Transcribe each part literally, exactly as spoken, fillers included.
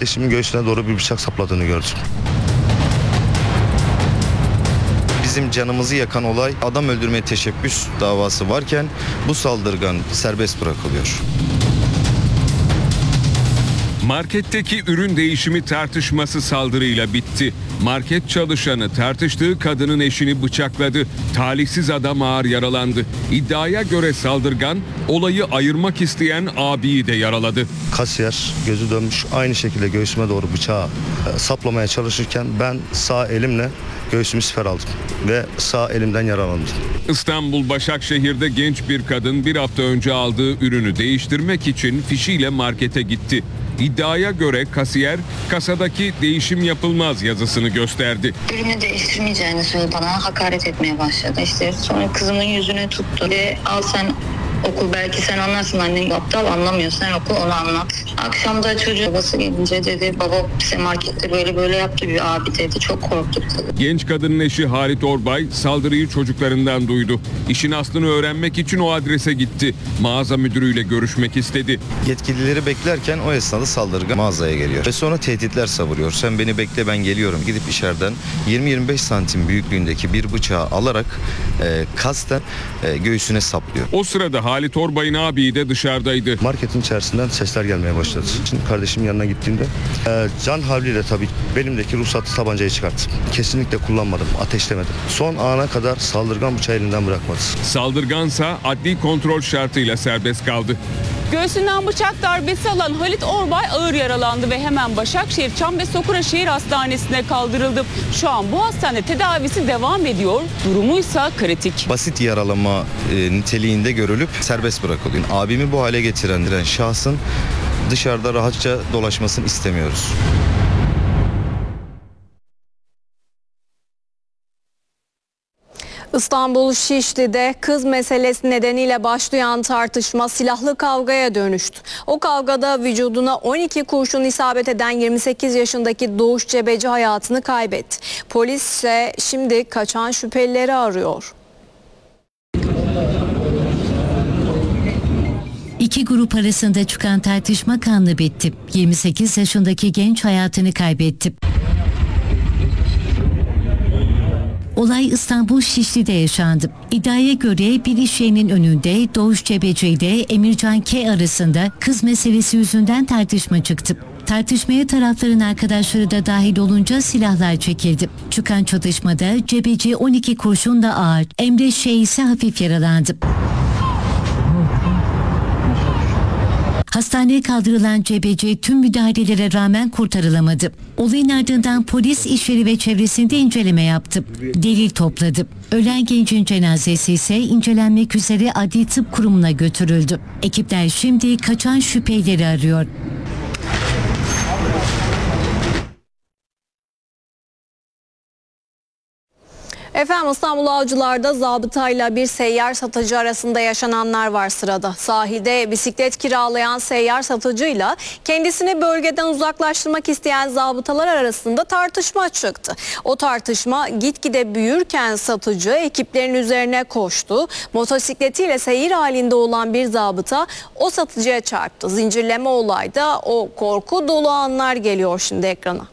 Eşimin göğsüne doğru bir bıçak sapladığını gördüm. Bizim canımızı yakan olay adam öldürmeye teşebbüs davası varken bu saldırgan serbest bırakılıyor. Marketteki ürün değişimi tartışması saldırıyla bitti. Market çalışanı tartıştığı kadının eşini bıçakladı. Talihsiz adam ağır yaralandı. İddiaya göre saldırgan olayı ayırmak isteyen abiyi de yaraladı. Kasiyer gözü dönmüş aynı şekilde göğsüme doğru bıçağı e, saplamaya çalışırken ben sağ elimle göğsümü siper aldım ve sağ elimden yaralandım. İstanbul Başakşehir'de genç bir kadın bir hafta önce aldığı ürünü değiştirmek için fişiyle markete gitti. İddiaya göre kasiyer kasadaki değişim yapılmaz yazısını gösterdi. Ürünü değiştirmeyeceğini söyledi, bana hakaret etmeye başladı. İşte sonra kızımın yüzüne tuttu ve al sen oku, belki sen anlarsın, annen aptal, anlamıyor, sen oku, onu anlat. Akşam da çocuğu babası gelince dedi, baba bize markette böyle böyle yaptı bir abi dedi, çok korktuk dedi. Genç kadının eşi Halit Orbay saldırıyı çocuklarından duydu. İşin aslını öğrenmek için o adrese gitti. Mağaza müdürüyle görüşmek istedi. Yetkilileri beklerken o esnada saldırgan mağazaya geliyor ve sonra tehditler savuruyor. Sen beni bekle, ben geliyorum. Gidip içeriden yirmi yirmi beş santim büyüklüğündeki bir bıçağı alarak e, kasten e, göğsüne saplıyor. O sırada Halit Orbay'ın abiyi de dışarıdaydı. Marketin içerisinden sesler gelmeye başladı. Şimdi kardeşimin yanına gittiğimde e, can havliyle tabii belimdeki ruhsatlı tabancayı çıkarttım. Kesinlikle kullanmadım, ateşlemedim. Son ana kadar saldırgan bıçağı elinden bırakmadı. Saldırgansa adli kontrol şartıyla serbest kaldı. Göğsünden bıçak darbesi alan Halit Orbay ağır yaralandı ve hemen Başakşehir Çam ve Sokura Şehir Hastanesi'ne kaldırıldı. Şu an bu hastanede tedavisi devam ediyor. Durumuysa kritik. Basit yaralama e, niteliğinde görülüp serbest bırakılıyor. Abimi bu hale getiren şahsın dışarıda rahatça dolaşmasını istemiyoruz. İstanbul Şişli'de kız meselesi nedeniyle başlayan tartışma silahlı kavgaya dönüştü. O kavgada vücuduna on iki kurşun isabet eden yirmi sekiz yaşındaki Doğuş Cebeci hayatını kaybetti. Polis ise şimdi kaçan şüphelileri arıyor. İki grup arasında çıkan tartışma kanlı bitti. yirmi sekiz yaşındaki genç hayatını kaybetti. Olay İstanbul Şişli'de yaşandı. İddiaya göre bir iş yerinin önünde Doğuş Cebeci ile Emircan K arasında kız meselesi yüzünden tartışma çıktı. Tartışmaya tarafların arkadaşları da dahil olunca silahlar çekildi. Çıkan çatışmada Cebeci on iki kurşunla ağır, Emre Ş ise hafif yaralandı. Hastaneye kaldırılan Cebeci tüm müdahalelere rağmen kurtarılamadı. Olayın ardından polis iş yeri ve çevresinde inceleme yaptı. Delil topladı. Ölen gencin cenazesi ise incelenmek üzere Adli Tıp Kurumu'na götürüldü. Ekipler şimdi kaçan şüphelileri arıyor. Efendim İstanbul Avcılar'da zabıtayla bir seyyar satıcı arasında yaşananlar var sırada. Sahilde bisiklet kiralayan seyyar satıcıyla kendisini bölgeden uzaklaştırmak isteyen zabıtalar arasında tartışma çıktı. O tartışma gitgide büyürken satıcı ekiplerin üzerine koştu. Motosikletiyle seyir halinde olan bir zabıta o satıcıya çarptı. Zincirleme olayda o korku dolu anlar geliyor şimdi ekrana.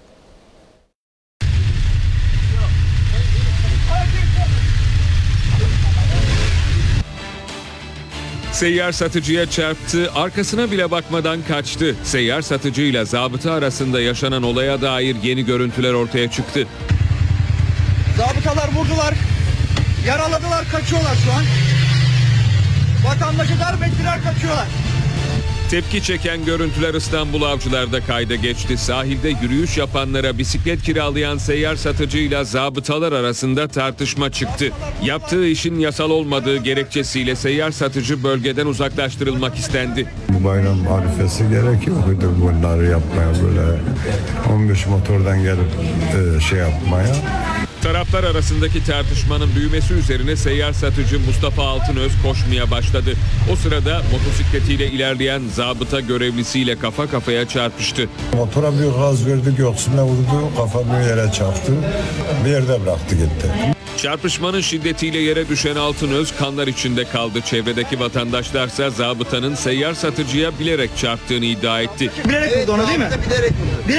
Seyyar satıcıya çarptı, arkasına bile bakmadan kaçtı. Seyyar satıcıyla zabıta arasında yaşanan olaya dair yeni görüntüler ortaya çıktı. Zabıtalar vurdular, yaraladılar, kaçıyorlar şu an. Vatandaşı darp ettiler, kaçıyorlar. Tepki çeken görüntüler İstanbul Avcılar'da kayda geçti. Sahilde yürüyüş yapanlara bisiklet kiralayan seyyar satıcıyla zabıtalar arasında tartışma çıktı. Yaptığı işin yasal olmadığı gerekçesiyle seyyar satıcı bölgeden uzaklaştırılmak istendi. Bu bayram arifesi gerekiyordu bunları yapmaya, böyle on beş motordan gelip e, şey yapmaya. Taraflar arasındaki tartışmanın büyümesi üzerine seyyar satıcı Mustafa Altınöz koşmaya başladı. O sırada motosikletiyle ilerleyen zabıta görevlisiyle kafa kafaya çarpıştı. Motora bir gaz verdi, göğsüne vurdu, kafamı yere çarptı, bir yerde bıraktı gitti. Çarpışmanın şiddetiyle yere düşen Altınöz kanlar içinde kaldı. Çevredeki vatandaşlarsa zabıtanın seyyar satıcıya bilerek çarptığını iddia etti. Bilerek vurdu onu değil mi? Bilerek vurdu.